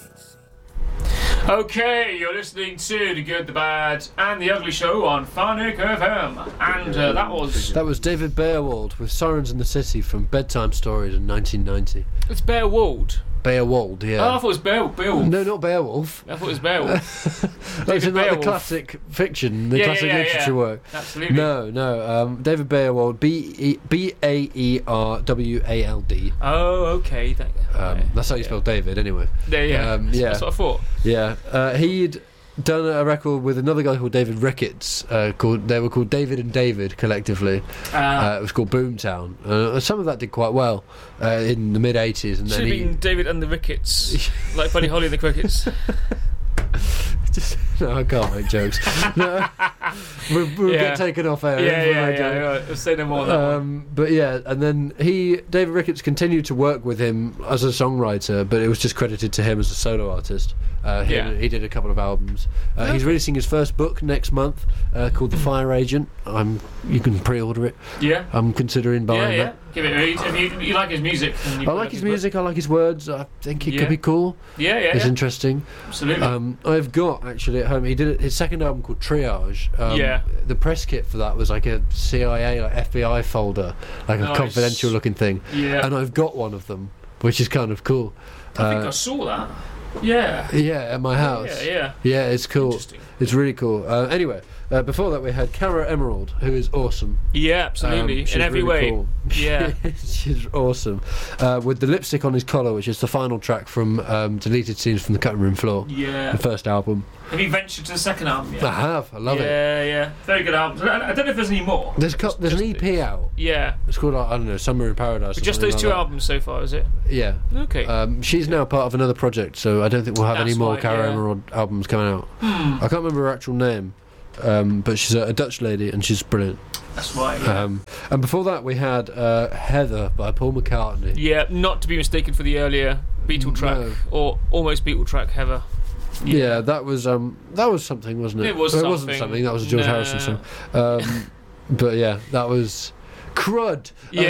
Okay, you're listening to The Good, The Bad and The Ugly Show on Farnick FM. And That was David Beowald with Sirens in the City from Bedtime Stories in 1990. It's Beowald. Beowald, yeah. Oh, I thought it was Beowulf. No, not Beowulf. I thought it was Beowulf. That's in like the classic fiction, the classic literature work. Absolutely. No. David Beowald, Bearwald. Oh, okay. That's how you spell David, anyway. Yeah. That's what I thought. Yeah. He'd done a record with another guy called David Ricketts. They were called David and David collectively. It was called Boomtown. Some of that did quite well in the mid '80s. And should have been David and the Ricketts, like Buddy Holly and the Crickets. No, I can't make jokes. No, we'll get taken off air. Yeah. We'll say no more on that one. But yeah, and then David Ricketts continued to work with him as a songwriter, but it was just credited to him as a solo artist. He did a couple of albums. He's releasing his first book next month called The Fire Agent. You can pre-order it. Yeah. I'm considering buying that. Give it a read. If you like his music. I like his music. I like his words. I think it could be cool. It's interesting. Absolutely. I've got actually at home. He did his second album called Triage. The press kit for that was like a CIA, like FBI folder, like a confidential looking thing. Yeah. And I've got one of them, which is kind of cool. I think I saw that. Yeah. Yeah, at my house. Yeah. Yeah, it's cool. It's really cool. Anyway, before that we had Cara Emerald, who is awesome. Yeah, absolutely. In every way. Cool. Yeah. She's awesome. With The Lipstick on His Collar, which is the final track from Deleted Scenes from the Cutting Room Floor. Yeah. The first album. Have you ventured to the second album yet? I have. I love it. Yeah. Very good album. I don't know if there's any more. There's an EP out. Yeah. It's called, I don't know, Summer in Paradise. Just those two albums so far, is it? Yeah. Okay. She's now part of another project, so I don't think we'll have any more Cara Emerald albums coming out. I can't remember her actual name, but she's a Dutch lady and she's brilliant. That's right. Yeah. And before that we had Heather by Paul McCartney. Yeah, not to be mistaken for the earlier Beatle track or almost Beatle track, Heather. Yeah, that was something, wasn't it? It was something. It wasn't something. That was a George Harrison song. But yeah, that was crud.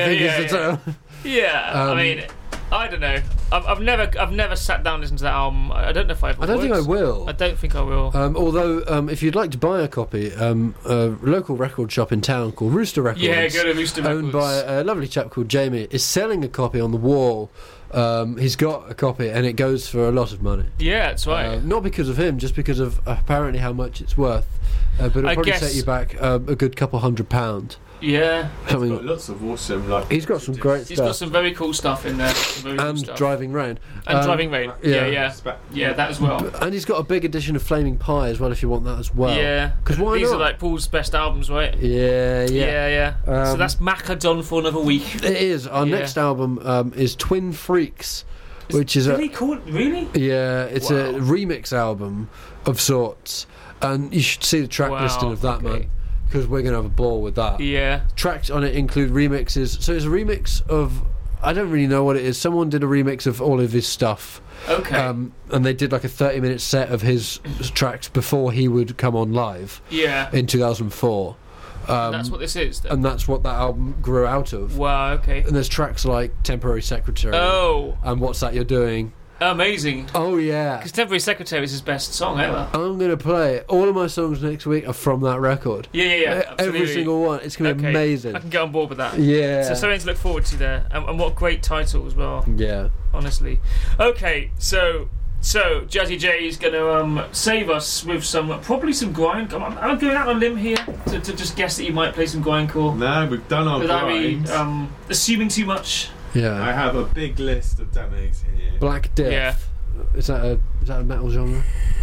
I mean, I don't know. I've never sat down and listened to that album. I don't know if I don't think I will. I don't think I will. Although, if you'd like to buy a copy, a local record shop in town called Rooster Records, go to Rooster Records, owned by a lovely chap called Jamie, is selling a copy on the wall. He's got a copy and it goes for a lot of money. Yeah, that's right. Not because of him, just because of apparently how much it's worth. But it'll probably set you back a good couple £100. Yeah. He's got lots of awesome, he's got some great stuff. He's got some very cool stuff in there. Driving Rain. Driving Rain. Yeah, that as well. And he's got a big edition of Flaming Pie as well, if you want that as well. Yeah. Because why These not? are like Paul's best albums, right? Yeah. So that's Macadon for another week. It is. Our next album is Twin Freaks, which is really cool. Really? Yeah, it's a remix album of sorts, and you should see the track listing of that, man. Because we're going to have a ball with that. Yeah. Tracks on it include remixes. So it's a remix of... I don't really know what it is. Someone did a remix of all of his stuff. Okay. And they did like a 30-minute set of his tracks before he would come on live. Yeah. In 2004. That's what this is, then? And that's what that album grew out of. Wow, okay. And there's tracks like Temporary Secretary. Oh. And What's That You're Doing. Amazing. Oh, yeah. Because Temporary Secretary is his best song ever. I'm going to play it. All of my songs next week are from that record. Yeah. Every single one. It's going to be amazing. I can get on board with that. Yeah. So something to look forward to there. And what a great title as well. Yeah. Honestly. Okay, so Jazzy J is going to save us with probably some grind. Am I going out on a limb here to just guess that you might play some grindcore? No, we've done our grind. Without me assuming too much. Yeah. I have a big list of demos here. Black Death. Yeah. Is that a metal genre?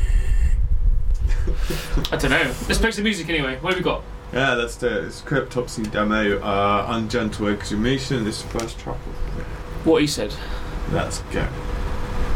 I don't know. Let's play some music anyway. What have we got? Yeah, let's do it. It's Cryptopsy demo, Ungentle Exhumation. This is the first track. What he said. Let's go.